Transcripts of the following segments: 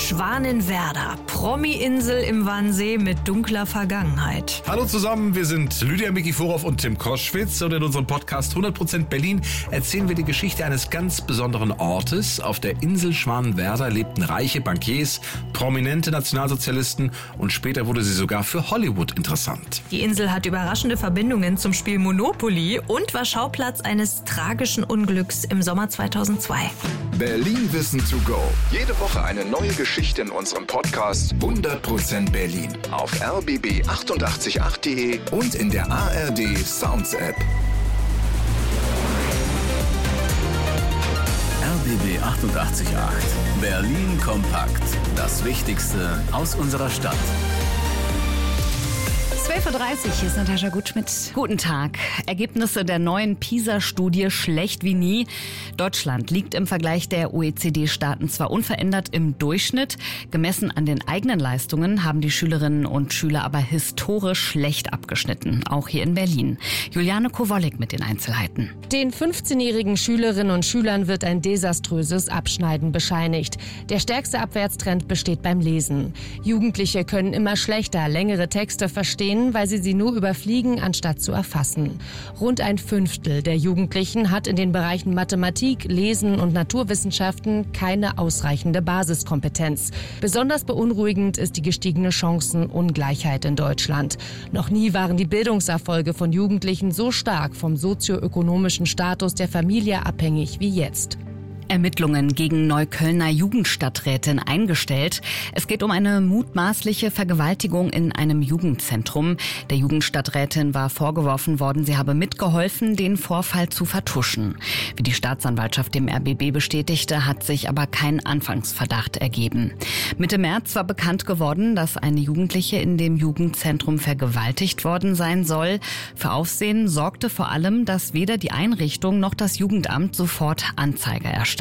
Schwanenwerder, Promi-Insel im Wannsee mit dunkler Vergangenheit. Hallo zusammen, wir sind Lydia Mikiforov und Tim Koschwitz und in unserem Podcast 100% Berlin erzählen wir die Geschichte eines ganz besonderen Ortes. Auf der Insel Schwanenwerder lebten reiche Bankiers, prominente Nationalsozialisten und später wurde sie sogar für Hollywood interessant. Die Insel hat überraschende Verbindungen zum Spiel Monopoly und war Schauplatz eines tragischen Unglücks im Sommer 2002. Berlin Wissen to go. Jede Woche eine neue Geschichte in unserem Podcast 100% Berlin auf rbb888.de und in der ARD Sounds App. RBB 88.8. Berlin kompakt. Das Wichtigste aus unserer Stadt. 12.30 Uhr, hier ist Natascha Gutschmidt. Guten Tag. Ergebnisse der neuen PISA-Studie schlecht wie nie. Deutschland liegt im Vergleich der OECD-Staaten zwar unverändert im Durchschnitt. Gemessen an den eigenen Leistungen haben die Schülerinnen und Schüler aber historisch schlecht abgeschnitten. Auch hier in Berlin. Juliane Kowolek mit den Einzelheiten. Den 15-jährigen Schülerinnen und Schülern wird ein desaströses Abschneiden bescheinigt. Der stärkste Abwärtstrend besteht beim Lesen. Jugendliche können immer schlechter längere Texte verstehen, weil sie nur überfliegen, anstatt zu erfassen. Rund ein Fünftel der Jugendlichen hat in den Bereichen Mathematik, Lesen und Naturwissenschaften keine ausreichende Basiskompetenz. Besonders beunruhigend ist die gestiegene Chancenungleichheit in Deutschland. Noch nie waren die Bildungserfolge von Jugendlichen so stark vom sozioökonomischen Status der Familie abhängig wie jetzt. Ermittlungen gegen Neuköllner Jugendstadträtin eingestellt. Es geht um eine mutmaßliche Vergewaltigung in einem Jugendzentrum. Der Jugendstadträtin war vorgeworfen worden, sie habe mitgeholfen, den Vorfall zu vertuschen. Wie die Staatsanwaltschaft dem RBB bestätigte, hat sich aber kein Anfangsverdacht ergeben. Mitte März war bekannt geworden, dass eine Jugendliche in dem Jugendzentrum vergewaltigt worden sein soll. Für Aufsehen sorgte vor allem, dass weder die Einrichtung noch das Jugendamt sofort Anzeige erstatteten.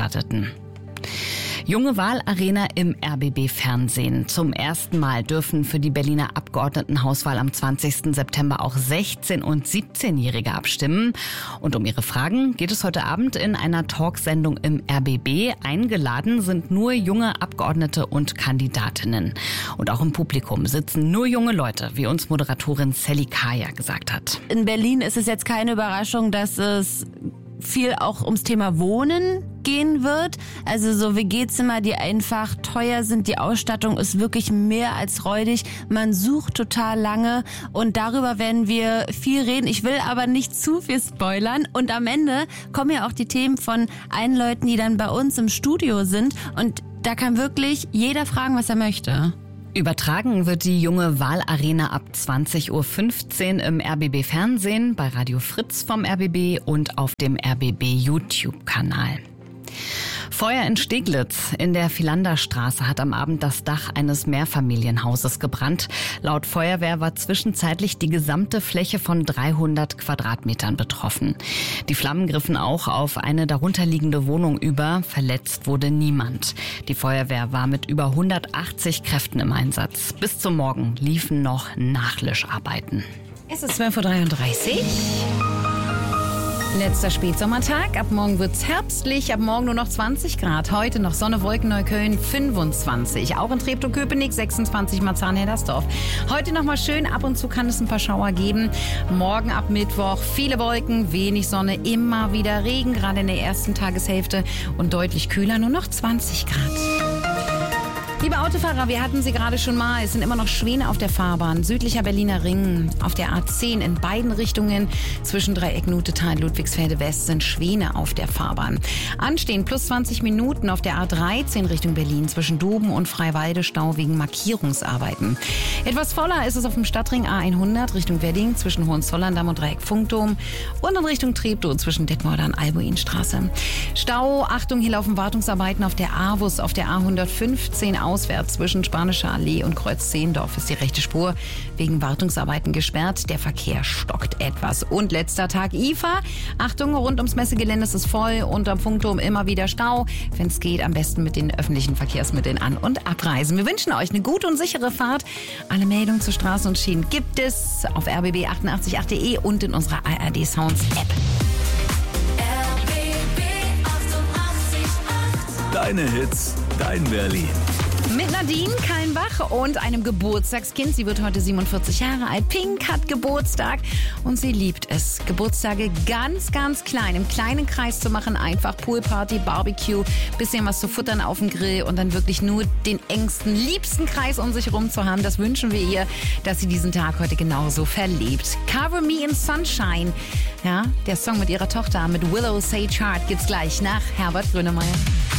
Junge Wahlarena im RBB-Fernsehen. Zum ersten Mal dürfen für die Berliner Abgeordnetenhauswahl am 20. September auch 16- und 17-Jährige abstimmen. Und um ihre Fragen geht es heute Abend in einer Talksendung im RBB. Eingeladen sind nur junge Abgeordnete und Kandidatinnen. Und auch im Publikum sitzen nur junge Leute, wie uns Moderatorin Sally Kaya gesagt hat. In Berlin ist es jetzt keine Überraschung, dass es viel auch ums Thema Wohnen gehen wird. Also so WG-Zimmer, die einfach teuer sind. Die Ausstattung ist wirklich mehr als räudig. Man sucht total lange und darüber werden wir viel reden. Ich will aber nicht zu viel spoilern. Und am Ende kommen ja auch die Themen von allen Leuten, die dann bei uns im Studio sind. Und da kann wirklich jeder fragen, was er möchte. Übertragen wird die junge Wahlarena ab 20.15 Uhr im RBB-Fernsehen, bei Radio Fritz vom RBB und auf dem RBB-YouTube-Kanal. Feuer in Steglitz. In der Philanderstraße hat am Abend das Dach eines Mehrfamilienhauses gebrannt. Laut Feuerwehr war zwischenzeitlich die gesamte Fläche von 300 Quadratmetern betroffen. Die Flammen griffen auch auf eine darunterliegende Wohnung über. Verletzt wurde niemand. Die Feuerwehr war mit über 180 Kräften im Einsatz. Bis zum Morgen liefen noch Nachlöscharbeiten. Es ist 12.33 Uhr. Letzter Spätsommertag. Ab morgen wird's herbstlich. Ab morgen nur noch 20 Grad. Heute noch Sonne, Wolken, Neukölln 25. Auch in Treptow-Köpenick 26, Marzahn-Hellersdorf. Heute noch mal schön. Ab und zu kann es ein paar Schauer geben. Morgen ab Mittwoch viele Wolken, wenig Sonne, immer wieder Regen, gerade in der ersten Tageshälfte und deutlich kühler, nur noch 20 Grad. Liebe Autofahrer, wir hatten sie gerade schon mal. Es sind immer noch Schwäne auf der Fahrbahn. Südlicher Berliner Ring auf der A10 in beiden Richtungen. Zwischen Dreieck Nutetal, Ludwigsfelde West sind Schwäne auf der Fahrbahn. Anstehen plus 20 Minuten auf der A13 Richtung Berlin. Zwischen Doben und Freiwalde Stau wegen Markierungsarbeiten. Etwas voller ist es auf dem Stadtring A100 Richtung Wedding. Zwischen Hohenzollern-Damm und Dreieck Funkdom. Und in Richtung Treptow zwischen Detmolder und Albuinstraße. Stau, Achtung, hier laufen Wartungsarbeiten auf der AWUS auf der A115 auswärts zwischen Spanischer Allee und Kreuz Zehendorf ist die rechte Spur wegen Wartungsarbeiten gesperrt. Der Verkehr stockt etwas. Und letzter Tag IFA. Achtung, rund ums Messegelände ist es voll und am Funkturm immer wieder Stau. Wenn es geht, am besten mit den öffentlichen Verkehrsmitteln an- und abreisen. Wir wünschen euch eine gute und sichere Fahrt. Alle Meldungen zu Straßen und Schienen gibt es auf rbb888.de und in unserer ARD Sounds App. Deine Hits, dein Berlin. Mit Nadine Kallenbach und einem Geburtstagskind. Sie wird heute 47 Jahre alt. Pink hat Geburtstag und sie liebt es, Geburtstage ganz, ganz klein, im kleinen Kreis zu machen. Einfach Poolparty, Barbecue, bisschen was zu futtern auf dem Grill und dann wirklich nur den engsten, liebsten Kreis um sich herum zu haben. Das wünschen wir ihr, dass sie diesen Tag heute genauso verlebt. Cover Me in Sunshine. Ja, der Song mit ihrer Tochter, mit Willow Sage Heart, gibt's gleich nach Herbert Grönemeyer.